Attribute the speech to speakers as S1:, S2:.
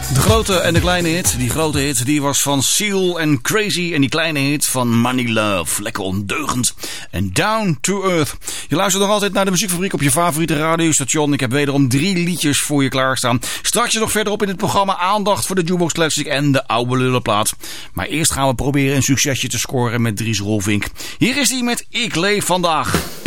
S1: De grote en de kleine hit. Die grote hit die was van Seal en Crazy. En die kleine hit van Money Love. Lekker ondeugend. En Down to Earth. Je luistert nog altijd naar de muziekfabriek op je favoriete radiostation. Ik heb wederom 3 liedjes voor je klaarstaan. Straks nog verderop in het programma aandacht voor de Jukebox Classic en de oude lullenplaat. Maar eerst gaan we proberen een succesje te scoren met Dries Roelvink. Hier is hij met Ik Leef Vandaag.